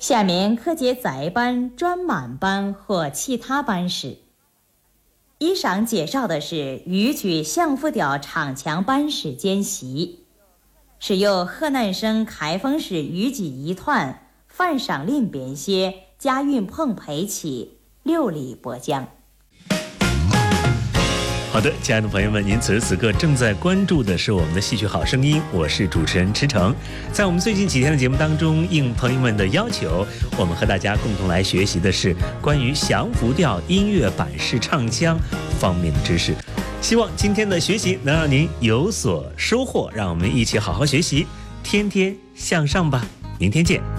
下面可解载班、专满班或其他班史。以上介绍的是豫剧相府调唱腔班史简习，是由河南省开封市豫剧一团范尚林编写，贾云鹏配器，刘丽播讲。 好的，亲爱的朋友们，您此时此刻正在关注的是我们的戏曲好声音，我是主持人池诚。在我们最近几天的节目当中，应朋友们的要求，我们和大家共同来学习的是关于降服调音乐版式唱腔方面的知识。希望今天的学习能让您有所收获，让我们一起好好学习，天天向上吧。明天见。